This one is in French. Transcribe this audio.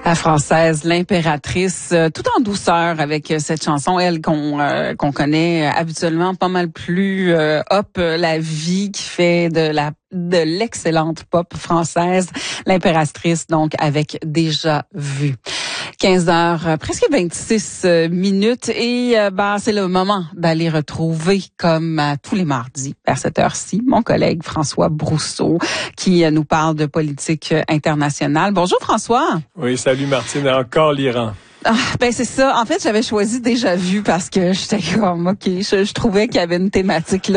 La Française, l'impératrice, tout en douceur avec cette chanson, elle qu'on connaît habituellement pas mal plus la vie qui fait de l'excellente pop française, l'impératrice, donc avec Déjà vu. 15h, presque 26 minutes et c'est le moment d'aller retrouver comme tous les mardis à cette heure-ci mon collègue François Brousseau qui nous parle de politique internationale. Bonjour François. Oui, salut Martine, encore l'Iran. C'est ça. En fait, j'avais choisi Déjà vu parce que j'étais comme OK, je trouvais qu'il y avait une thématique là